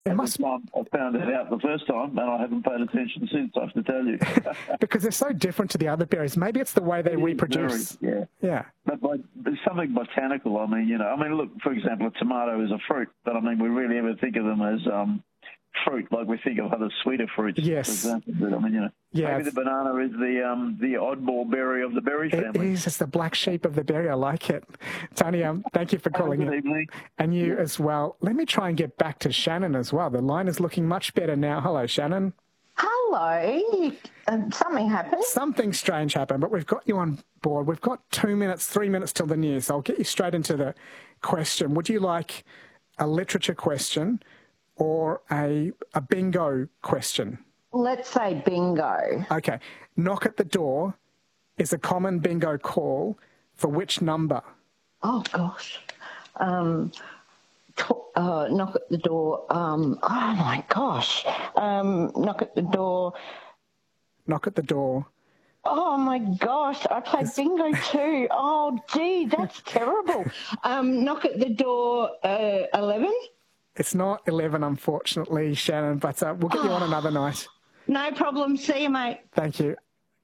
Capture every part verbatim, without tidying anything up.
It must... the time I found it out the first time, and I haven't paid attention since, I have to tell you. Because they're so different to the other berries. Maybe it's the way they It is reproduce. very, yeah. Yeah. But by, there's something botanical. I mean, you know, I mean, look, for example, a tomato is a fruit, but I mean, we really ever think of them as um, fruit, like we think of other sweeter fruits. Yes. For example, but I mean, you know, yeah, maybe the banana is the um, the oddball berry of the berry family. It is. It's the black sheep of the berry. I like it. Tony, um, thank you for calling Good in. evening. And you Yeah. as well. Let me try and get back to Shannon as well. The line is looking much better now. Hello, Shannon. Hello. Um, something happened. Something strange happened, but we've got you on board. We've got two minutes, three minutes till the news. So I'll get you straight into the question. Would you like a literature question or a, a bingo question? Let's say bingo. Okay. Knock at the door is a common bingo call for which number? Oh, gosh. Um, t- uh, knock at the door. Um, oh, my gosh. Um, knock at the door. Knock at the door. Oh, my gosh. I played bingo too. Oh, gee, that's terrible. Um, knock at the door, uh, eleven? It's not eleven, unfortunately, Shannon, but uh, we'll get you on another night. No problem. See you, mate. Thank you.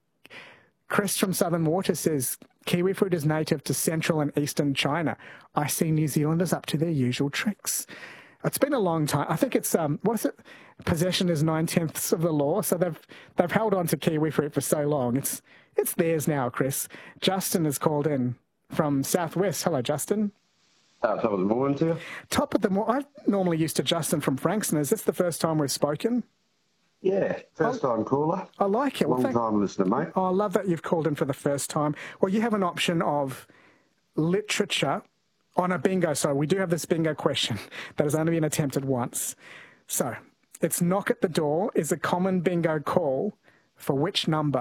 Chris from Southern Water says, kiwi fruit is native to central and eastern China. I see New Zealanders up to their usual tricks. It's been a long time. I think it's, um, what is it? Possession is nine-tenths of the law. So they've they've held on to kiwi fruit for so long. It's it's theirs now, Chris. Justin has called in from Southwest. Hello, Justin. Uh, top of the morning to you. Top of the morning. I'm normally used to Justin from Frankston. Is this the first time we've spoken? Yeah, first time caller. I like it. Well, Long thank- time listener, mate. Oh, I love that you've called in for the first time. Well, you have an option of literature on a bingo. So we do have this bingo question that has only been attempted once. So it's knock at the door is a common bingo call for which number?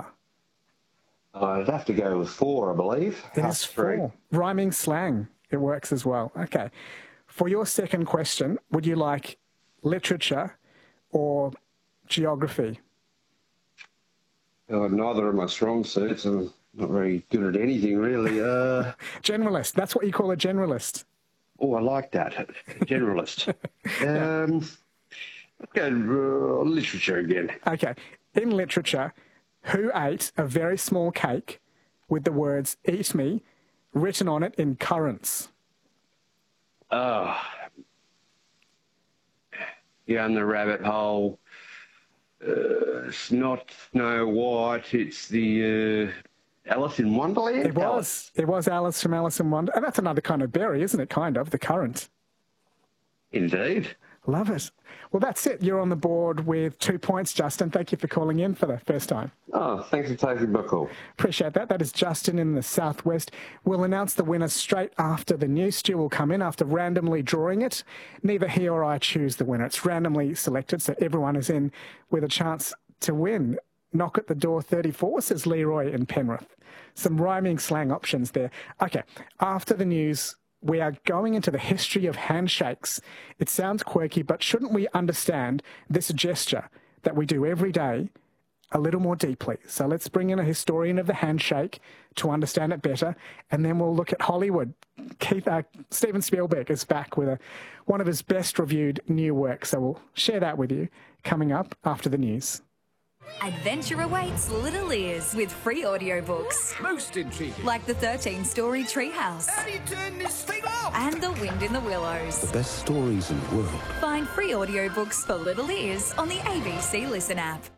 I'd have to go with four, I believe. It Half is three. four. Rhyming slang. It works as well. Okay. For your second question, would you like literature or geography? Uh, neither of my strong suits. I'm not very good at anything, really. Uh, Generalist. That's what you call a generalist. oh, I like that. Generalist. um, Let's go uh, literature again. Okay. In literature, who ate a very small cake with the words "Eat me" written on it in currants? Oh, down the rabbit hole. Uh, it's not Snow White. It's the uh, Alice in Wonderland. It was. It was Alice from Alice in Wonder. And that's another kind of berry, isn't it? Kind of, the currant. Indeed. Love it. Well, that's it. You're on the board with two points, Justin. Thank you for calling in for the first time. Oh, thanks for taking my call. Appreciate that. That is Justin in the Southwest. We'll announce the winner straight after the news. Stu will come in after randomly drawing it. Neither he or I choose the winner. It's randomly selected, so everyone is in with a chance to win. Knock at the door thirty-four, says Leroy in Penrith. Some rhyming slang options there. Okay, after the news, we are going into the history of handshakes. It sounds quirky, but shouldn't we understand this gesture that we do every day a little more deeply? So let's bring in a historian of the handshake to understand it better, and then we'll look at Hollywood. Keith, uh, Steven Spielberg is back with a, one of his best reviewed new works, so we'll share that with you coming up after the news. Adventure awaits little ears with free audiobooks. Most intriguing. Like the thirteen-story Treehouse. How do you turn this thing off? And The Wind in the Willows. The best stories in the world. Find free audiobooks for little ears on the A B C Listen app.